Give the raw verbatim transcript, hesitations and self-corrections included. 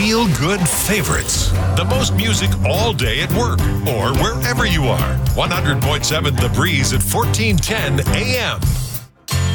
feel-good favorites. The most music all day at work or wherever you are. one hundred point seven The Breeze at fourteen ten A M.